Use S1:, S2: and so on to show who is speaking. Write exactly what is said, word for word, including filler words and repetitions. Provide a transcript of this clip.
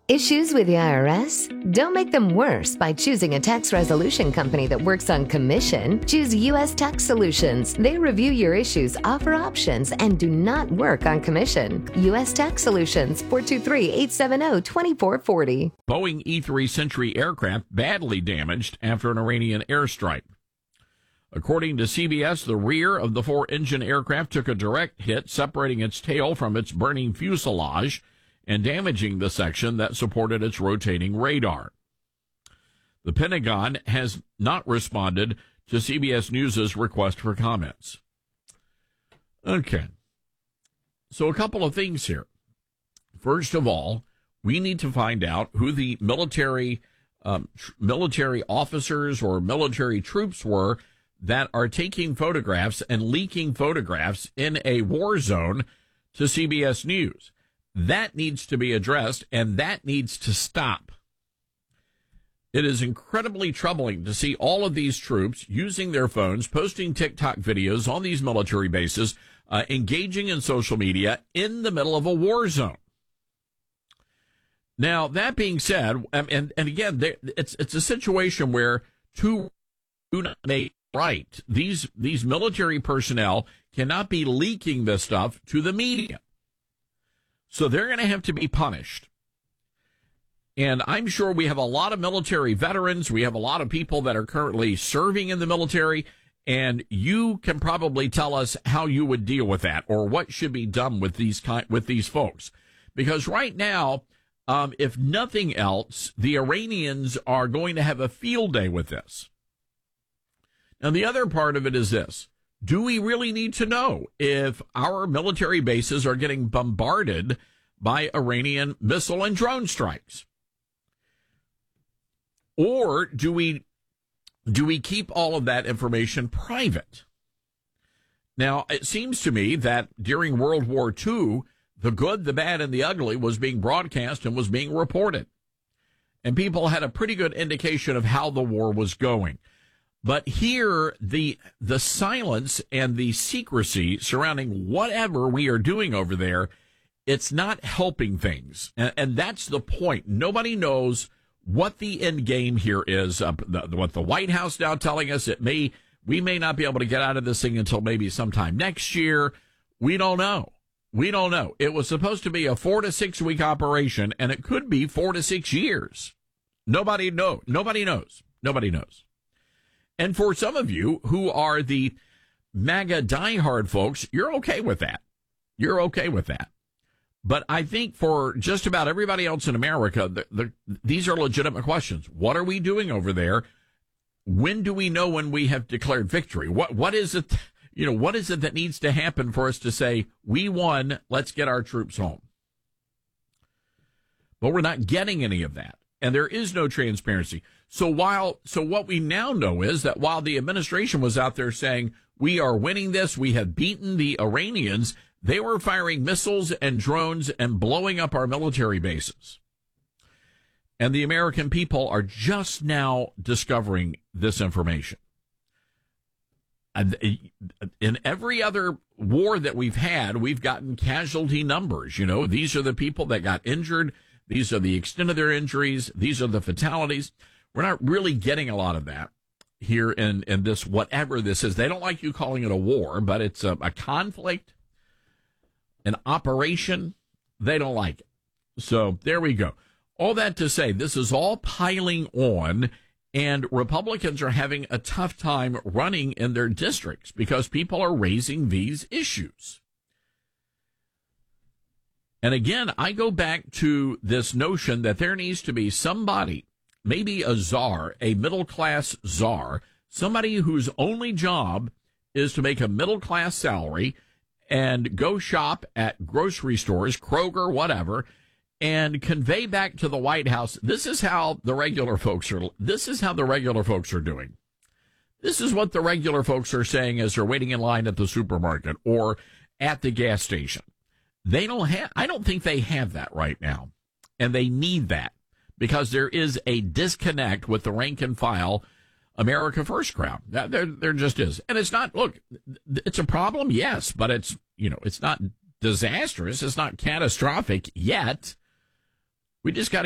S1: Issues with the I R S? Don't make them worse by choosing a tax resolution company that works on commission. Choose U S Tax Solutions. They review your issues, offer options, and do not work on commission. U S Tax Solutions, four two three, eight seven zero, two four four zero.
S2: Boeing E three Century aircraft badly damaged after an Iranian airstrike. According to C B S, the rear of the four-engine aircraft took a direct hit, separating its tail from its burning fuselage and damaging the section that supported its rotating radar. The Pentagon has not responded to C B S News' request for comments. Okay. So a couple of things here. First of all, we need to find out who the military um, tr- military officers or military troops were that are taking photographs and leaking photographs in a war zone to C B S News. That needs to be addressed, and that needs to stop. It is incredibly troubling to see all of these troops using their phones, posting TikTok videos on these military bases, uh, engaging in social media in the middle of a war zone. Now, that being said, and, and, and again, there, it's it's a situation where two do not make right. These these military personnel cannot be leaking this stuff to the media. So they're going to have to be punished. And I'm sure we have a lot of military veterans. We have a lot of people that are currently serving in the military. And you can probably tell us how you would deal with that or what should be done with these kind, with these folks. Because right now, um, if nothing else, the Iranians are going to have a field day with this. Now, the other part of it is this. Do we really need to know if our military bases are getting bombarded by Iranian missile and drone strikes? Or do we do we keep all of that information private? Now, it seems to me that during World War Two, the good, the bad, and the ugly was being broadcast and was being reported. And people had a pretty good indication of how the war was going. But here, the the silence and the secrecy surrounding whatever we are doing over there, it's not helping things. And, and that's the point. Nobody knows what the end game here is. Uh, the, what the White House now telling us, it may we may not be able to get out of this thing until maybe sometime next year. We don't know. We don't know. It was supposed to be a four to six week operation, and it could be four to six years. Nobody know. Nobody knows. Nobody knows. And for some of you who are the MAGA diehard folks, you're okay with that. You're okay with that. But I think for just about everybody else in America, the, the, these are legitimate questions. What are we doing over there? When do we know when we have declared victory? What what is it? You know, what is it that needs to happen for us to say we won? Let's get our troops home. But we're not getting any of that. And there is no transparency. So while, so what we now know is that while the administration was out there saying, we are winning this, we have beaten the Iranians, they were firing missiles and drones and blowing up our military bases. And the American people are just now discovering this information. In every other war that we've had, we've gotten casualty numbers. You know, these are the people that got injured. These are the extent of their injuries. These are the fatalities. We're not really getting a lot of that here in, in this, whatever this is. They don't like you calling it a war, but it's a, a conflict, an operation. They don't like it. So there we go. All that to say, this is all piling on, and Republicans are having a tough time running in their districts because people are raising these issues. And again, I go back to this notion that there needs to be somebody, maybe a czar, a middle-class czar, somebody whose only job is to make a middle-class salary and go shop at grocery stores, Kroger, whatever, and convey back to the White House, this is how the regular folks are, this is how the regular folks are doing. This is what the regular folks are saying as they're waiting in line at the supermarket or at the gas station. They don't have, I don't think they have that right now. And they need that because there is a disconnect with the rank and file America First crowd. There, there just is. And it's not, look, it's a problem, yes, but it's, you know, it's not disastrous. It's not catastrophic yet. We just got to